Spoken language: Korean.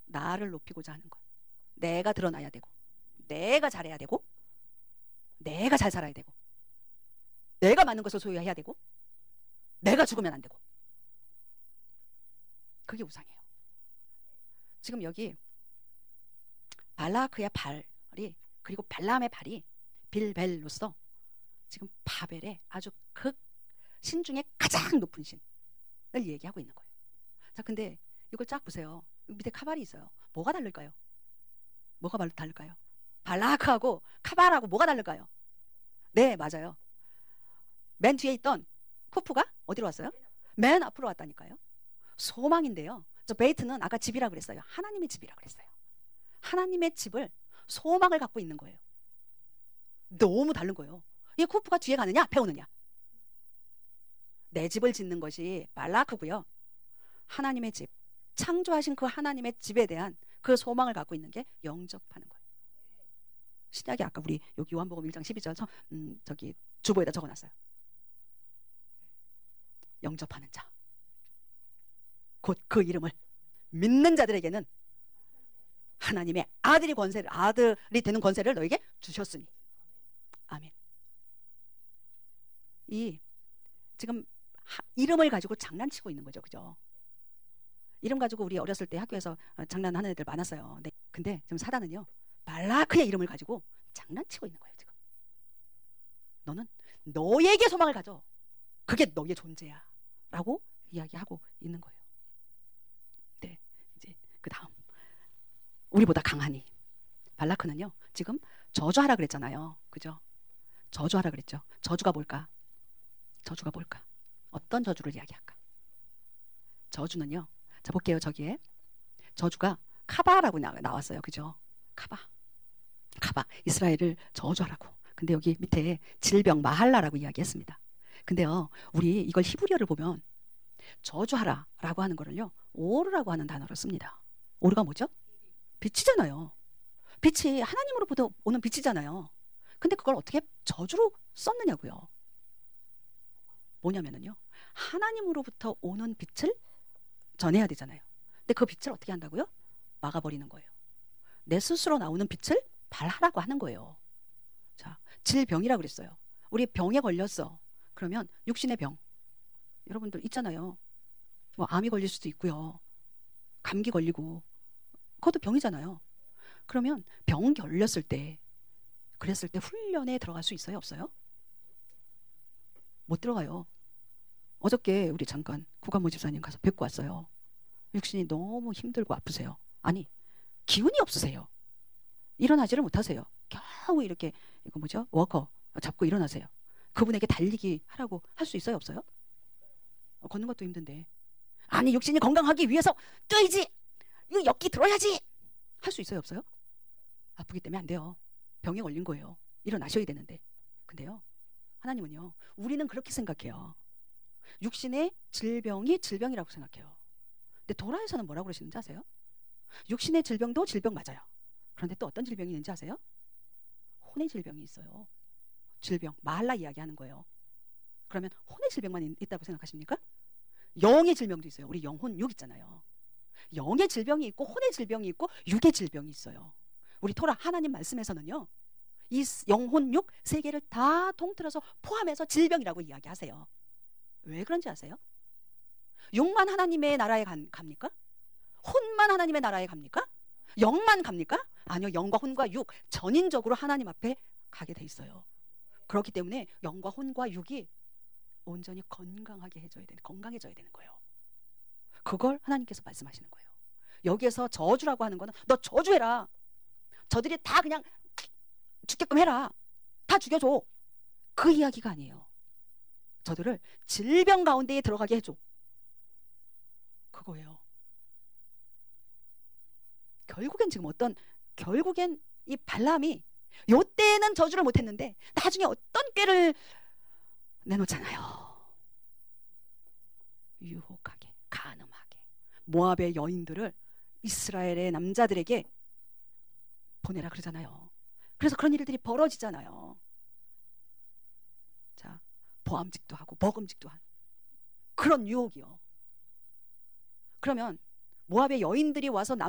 나를 높이고자 하는 것. 내가 드러나야 되고, 내가 잘해야 되고, 내가 잘 살아야 되고, 내가 많은 것을 소유해야 되고, 내가 죽으면 안 되고. 그게 우상이에요. 지금 여기 발라크의 발이, 그리고 발람의 발이 빌벨로서 지금 바벨의 아주 신중에 가장 높은 신을 얘기하고 있는 거예요. 자, 근데 이걸 쫙 보세요. 밑에 카발이 있어요. 뭐가 다를까요? 뭐가 다를까요? 발라크하고 카발하고 뭐가 다를까요? 네, 맞아요. 맨 뒤에 있던 쿠프가 어디로 왔어요? 맨 앞으로 왔다니까요. 소망인데요. 저 베이트는 아까 집이라 그랬어요. 하나님의 집이라 그랬어요. 하나님의 집을 소망을 갖고 있는 거예요. 너무 다른 거예요. 이 쿠프가 뒤에 가느냐 앞에 오느냐. 내 집을 짓는 것이 발라크고요. 하나님의 집, 창조하신 그 하나님의 집에 대한 그 소망을 갖고 있는 게 영접하는 거예요. 신약에 아까 우리 여기 요한복음 1장 12절 저기 주보에다 적어놨어요. 영접하는 자, 곧 그 이름을 믿는 자들에게는 하나님의 아들이 되는 권세를 너에게 주셨으니. 아멘. 이 지금 이름을 가지고 장난치고 있는 거죠, 그죠? 이름 가지고 우리 어렸을 때 학교에서 장난하는 애들 많았어요. 네. 근데 지금 사단은요, 발라크의 이름을 가지고 장난치고 있는 거예요, 지금. 너는 너에게 소망을 가져. 그게 너의 존재야. 라고 이야기하고 있는 거예요. 네, 이제 그 다음. 우리보다 강하니. 발라크는요, 지금 저주하라 그랬잖아요. 그죠? 저주하라 그랬죠. 저주가 뭘까? 저주가 뭘까? 어떤 저주를 이야기할까? 저주는요, 자, 볼게요. 저기에. 저주가 카바라고 나왔어요. 그죠? 카바. 이스라엘을 저주하라고. 근데 여기 밑에 질병 마할라라고 이야기했습니다. 근데요, 우리 이걸 히브리어를 보면 저주하라 라고 하는 거를요, 오르라고 하는 단어를 씁니다. 오르가 뭐죠? 빛이잖아요. 빛이 하나님으로부터 오는 빛이잖아요. 근데 그걸 어떻게 저주로 썼느냐고요. 뭐냐면은요, 하나님으로부터 오는 빛을 전해야 되잖아요. 근데 그 빛을 어떻게 한다고요? 막아버리는 거예요. 내 스스로 나오는 빛을 발하라고 하는 거예요. 자, 질병이라고 그랬어요. 우리 병에 걸렸어. 그러면 육신의 병, 여러분들 있잖아요. 뭐 암이 걸릴 수도 있고요. 감기 걸리고, 그것도 병이잖아요. 그러면 병 걸렸을 때, 그랬을 때 훈련에 들어갈 수 있어요? 없어요? 못 들어가요. 어저께 우리 잠깐 구간모 집사님 가서 뵙고 왔어요. 육신이 너무 힘들고 아프세요. 아니, 기운이 없으세요. 일어나지를 못하세요. 겨우 이렇게, 이거 뭐죠? 워커 잡고 일어나세요. 그분에게 달리기 하라고 할 수 있어요? 없어요? 걷는 것도 힘든데. 아니, 육신이 건강하기 위해서 뛰지! 이거 역기 들어야지! 할 수 있어요? 없어요? 아프기 때문에 안 돼요. 병에 걸린 거예요. 일어나셔야 되는데. 근데요, 하나님은요, 우리는 그렇게 생각해요. 육신의 질병이 질병이라고 생각해요. 근데 도라에서는 뭐라고 그러시는지 아세요? 육신의 질병도 질병 맞아요. 그런데 또 어떤 질병이 있는지 아세요? 혼의 질병이 있어요. 질병, 마할라 이야기하는 거예요. 그러면 혼의 질병만 있다고 생각하십니까? 영의 질병도 있어요. 우리 영혼 육 있잖아요. 영의 질병이 있고 혼의 질병이 있고 육의 질병이 있어요. 우리 토라 하나님 말씀에서는요, 이 영혼 육 세 개를 다 통틀어서 포함해서 질병이라고 이야기하세요. 왜 그런지 아세요? 육만 하나님의 나라에 갑니까? 혼만 하나님의 나라에 갑니까? 영만 갑니까? 아니요, 영과 혼과 육 전인적으로 하나님 앞에 가게 돼 있어요. 그렇기 때문에 영과 혼과 육이 온전히 건강해져야 되는 거예요. 그걸 하나님께서 말씀하시는 거예요. 여기에서 저주라고 하는 거는 너 저주해라. 저들이 다 그냥 죽게끔 해라. 다 죽여줘. 그 이야기가 아니에요. 저들을 질병 가운데에 들어가게 해줘. 그거예요. 결국엔 이 발람이 요때는 저주를 못했는데 나중에 어떤 꾀를 내놓잖아요. 유혹하게, 간음하게 모압의 여인들을 이스라엘의 남자들에게 보내라 그러잖아요. 그래서 그런 일들이 벌어지잖아요. 자, 보암직도 하고 먹음직도 한 그런 유혹이요. 그러면 모압의 여인들이 와서